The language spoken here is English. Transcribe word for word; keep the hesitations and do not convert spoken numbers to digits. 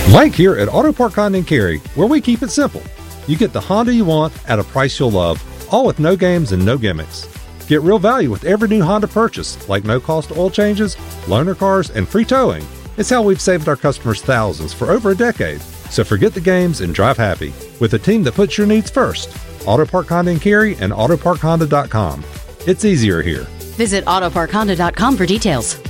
Mike here at Auto Park Honda and Cary, where we keep it simple. You get the Honda you want at a price you'll love, all with no games and no gimmicks. Get real value with every new Honda purchase, like no-cost oil changes, loaner cars, and free towing. It's how we've saved our customers thousands for over a decade. So forget the games and drive happy with a team that puts your needs first. Auto Park Honda and Cary and auto park honda dot com. It's easier here. Visit auto park honda dot com for details.